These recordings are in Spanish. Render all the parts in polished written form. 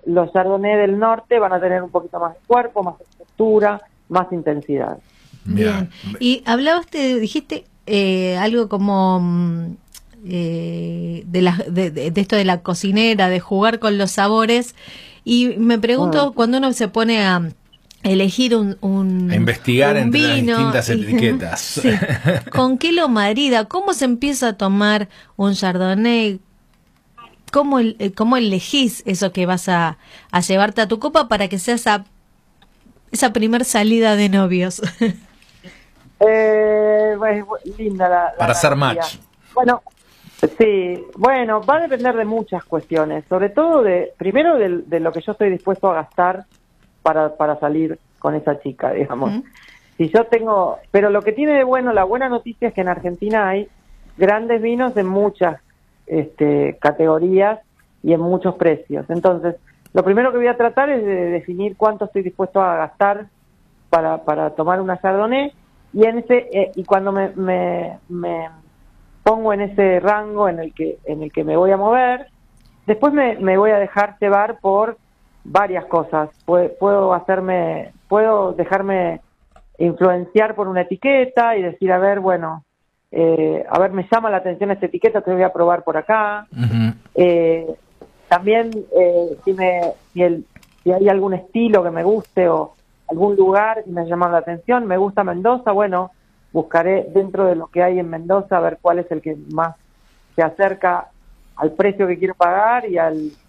los Chardonnay del norte van a tener un poquito más de cuerpo, más estructura, más intensidad. Bien. Y hablabas, dijiste algo como de esto de la cocinera, de jugar con los sabores, y me pregunto, cuando uno se pone a elegir a investigar entre vino, las distintas etiquetas. Sí, ¿con qué lo marida? ¿Cómo se empieza a tomar un Chardonnay? ¿Cómo elegís eso que vas a llevarte a tu copa para que sea esa primer salida de novios? Linda para hacer match. Bueno, sí, bueno, va a depender de muchas cuestiones, sobre todo primero de lo que yo estoy dispuesto a gastar para salir con esa chica, digamos. Si yo tengo, pero lo que tiene de bueno, la buena noticia es que en Argentina hay grandes vinos de muchas categorías y en muchos precios. Entonces, lo primero que voy a tratar es de definir cuánto estoy dispuesto a gastar para tomar una Chardonnay, y cuando me pongo en ese rango en el que me voy a mover, después me voy a dejar llevar por varias cosas. Puedo dejarme influenciar por una etiqueta y decir, a ver, me llama la atención esta etiqueta, te voy a probar por acá. También si hay algún estilo que me guste o algún lugar que me ha llamado la atención, me gusta Mendoza, bueno, buscaré dentro de lo que hay en Mendoza a ver cuál es el que más se acerca al precio que quiero pagar y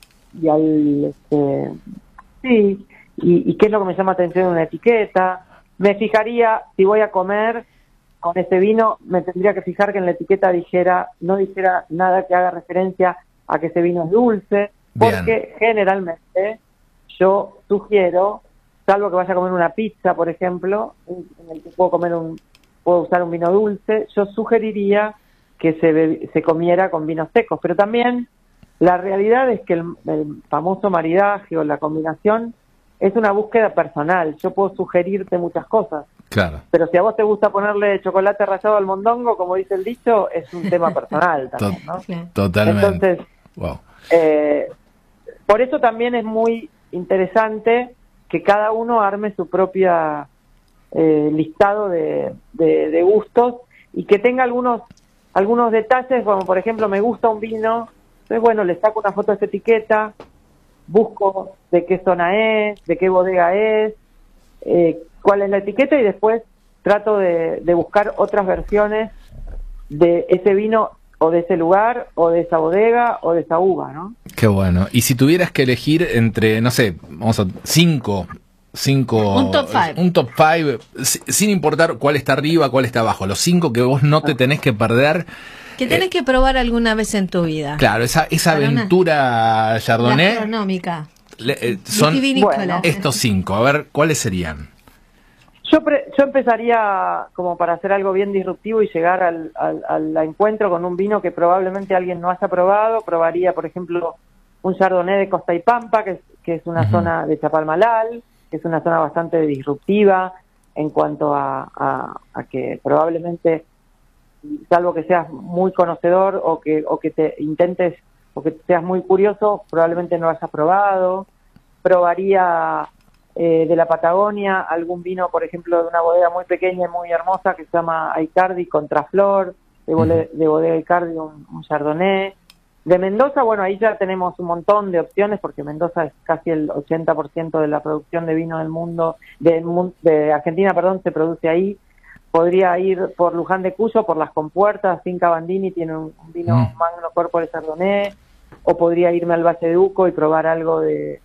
qué es lo que me llama la atención en una etiqueta. Me fijaría, si voy a comer con ese vino, me tendría que fijar que en la etiqueta no dijera nada que haga referencia a que ese vino es dulce, porque generalmente yo sugiero, salvo que vaya a comer una pizza, por ejemplo, en el que puedo usar un vino dulce, yo sugeriría que se comiera con vinos secos, pero también la realidad es que el famoso maridaje o la combinación es una búsqueda personal. Yo puedo sugerirte muchas cosas. Claro. Pero si a vos te gusta ponerle chocolate rallado al mondongo, como dice el dicho, es un tema personal también, ¿no? Totalmente. Entonces, wow. Por eso también es muy interesante que cada uno arme su propia listado de gustos y que tenga algunos detalles, como por ejemplo, me gusta un vino, entonces bueno, le saco una foto de esa etiqueta, busco de qué zona es, de qué bodega es, cuál es la etiqueta, y después trato de buscar otras versiones de ese vino o de ese lugar o de esa bodega o de esa uva, ¿no? Qué bueno. Y si tuvieras que elegir entre, no sé, cinco, un top 5, un top 5, sin importar cuál está arriba, cuál está abajo, los 5 que vos no te tenés que perder, que tenés que probar alguna vez en tu vida. Claro, esa aventura Chardonnay gastronómica. Son estos 5. A ver, ¿cuáles serían? Yo empezaría como para hacer algo bien disruptivo y llegar al encuentro con un vino que probablemente alguien no haya probado. Probaría, por ejemplo, un Chardonnay de Costa y Pampa, que es una zona de Chapalmalal, que es una zona bastante disruptiva en cuanto a que probablemente, salvo que seas muy conocedor o que te intentes o que seas muy curioso, probablemente no hayas probado. Probaría de la Patagonia algún vino, por ejemplo, de una bodega muy pequeña y muy hermosa que se llama Aicardi Contraflor, de bodega Aicardi, un Chardonnay. De Mendoza, bueno, ahí ya tenemos un montón de opciones, porque Mendoza es casi el 80% de la producción de vino del mundo, de Argentina, perdón, se produce ahí. Podría ir por Luján de Cuyo, por Las Compuertas, Finca Bandini tiene un vino Magno Corpo de Chardonnay, o podría irme al Valle de Uco y probar algo de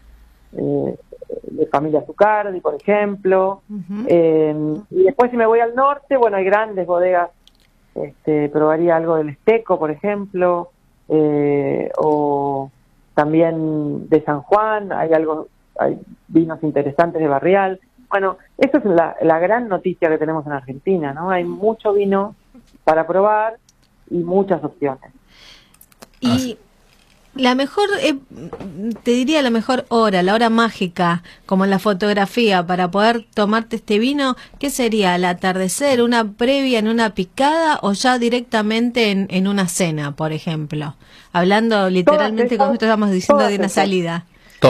Familia Zucardi, por ejemplo. Y después si me voy al norte, bueno, hay grandes bodegas, probaría algo del Esteco, por ejemplo, o también de San Juan, hay vinos interesantes de Barrial. Bueno, esa es la gran noticia que tenemos en Argentina, ¿no? Hay mucho vino para probar y muchas opciones. Y la mejor, te diría la mejor hora, la hora mágica, como en la fotografía, para poder tomarte este vino, ¿qué sería? ¿Al atardecer, una previa en una picada o ya directamente en una cena, por ejemplo? Hablando literalmente, como estamos diciendo, de una salida.